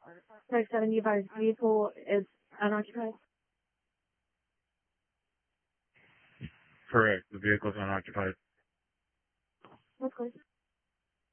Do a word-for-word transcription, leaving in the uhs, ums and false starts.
six seventy-five vehicle is unoccupied? Correct. The vehicle's unoccupied. That's good.